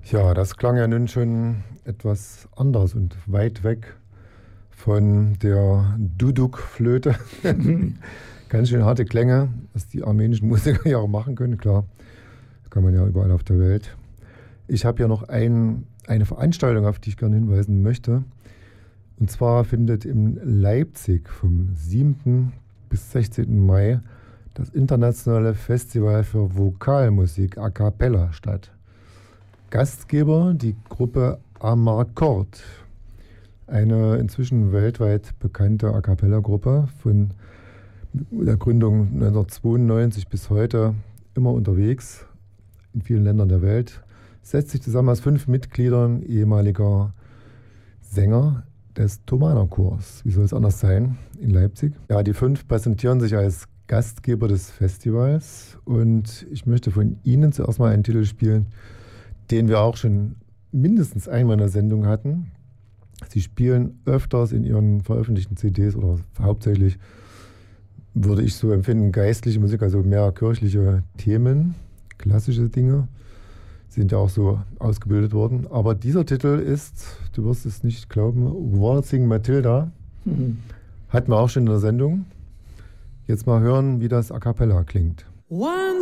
Ja, das klang ja nun schon etwas anders und weit weg von der Duduk-Flöte. Ganz schön harte Klänge, was die armenischen Musiker ja auch machen können, klar. Das kann man ja überall auf der Welt. Ich habe ja noch eine Veranstaltung, auf die ich gerne hinweisen möchte. Und zwar findet in Leipzig vom 7. bis 16. Mai das internationale Festival für Vokalmusik a cappella statt. Gastgeber die Gruppe Amarcord, eine inzwischen weltweit bekannte A cappella-Gruppe von der Gründung 1992 bis heute immer unterwegs in vielen Ländern der Welt. Setzt sich zusammen aus 5 Mitgliedern, ehemaliger Sänger des Thomanerchors. Wie soll es anders sein in Leipzig? Ja, die 5 präsentieren sich als Gastgeber des Festivals und ich möchte von Ihnen zuerst mal einen Titel spielen, den wir auch schon mindestens einmal in der Sendung hatten. Sie spielen öfters in ihren veröffentlichten CDs oder hauptsächlich, würde ich so empfinden, geistliche Musik, also mehr kirchliche Themen, klassische Dinge, sind ja auch so ausgebildet worden. Aber dieser Titel ist, du wirst es nicht glauben, Waltzing Matilda. Hatten wir auch schon in der Sendung. Jetzt mal hören, wie das A cappella klingt. One